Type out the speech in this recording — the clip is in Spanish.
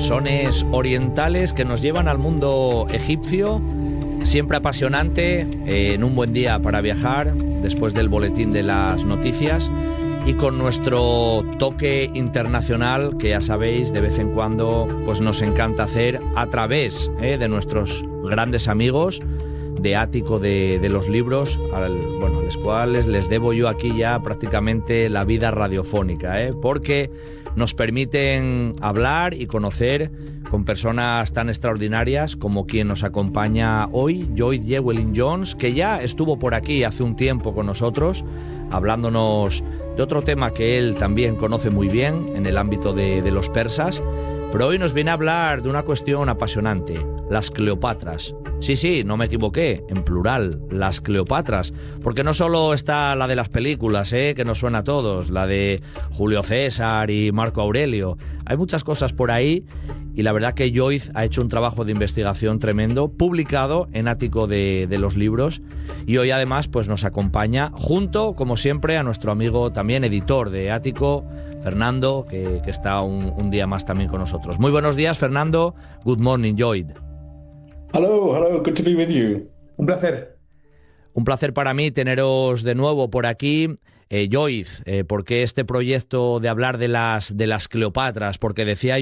sones orientales que nos llevan al mundo egipcio, siempre apasionante, en un buen día para viajar, después del boletín de las noticias, y con nuestro toque internacional que ya sabéis de vez en cuando pues nos encanta hacer a través de nuestros grandes amigos de Ático de los libros, a los cuales les debo yo aquí ya prácticamente la vida radiofónica, porque nos permiten hablar y conocer con personas tan extraordinarias como quien nos acompaña hoy, Joyce Llewellyn-Jones, que ya estuvo por aquí hace un tiempo con nosotros, hablándonos de otro tema que él también conoce muy bien en el ámbito de los persas, pero hoy nos viene a hablar de una cuestión apasionante, las Cleopatras. Sí, no me equivoqué, en plural, las Cleopatras, porque no solo está la de las películas, que nos suena a todos, la de Julio César y Marco Aurelio, hay muchas cosas por ahí. Y la verdad que Joyce ha hecho un trabajo de investigación tremendo, publicado en Ático de los libros, y hoy además pues nos acompaña junto, como siempre, a nuestro amigo también editor de Ático, Fernando, que está un día más también con nosotros. Muy buenos días, Fernando. Good morning, Joyce. Hello, good to be with you. Un placer. Un placer para mí teneros de nuevo por aquí. Joyce, porque este proyecto de hablar de las Cleopatras, porque decía